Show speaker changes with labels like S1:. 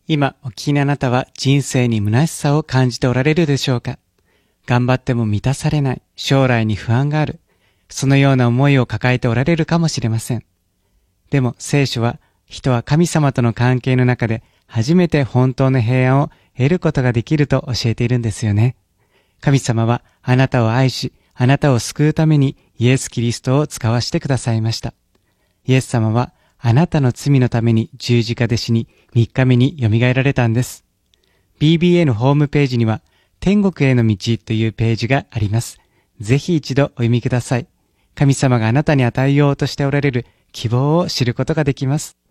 S1: 今、お聞きのあなたは人生に虚しさを感じておられるでしょうか？頑張っても満たされない、将来に不安がある、そのような思いを抱えておられるかもしれません。でも聖書は、人は神様との関係の中で初めて本当の平安を得ることができると教えているんですよね。神様はあなたを愛し、あなたを救うためにイエス・キリストを使わしてくださいました。イエス様はあなたの罪のために十字架で死に、3日目によみがえられたんです。BBA のホームページには、天国への道というページがあります。ぜひ一度お読みください。神様があなたに与えようとしておられる希望を知ることができます。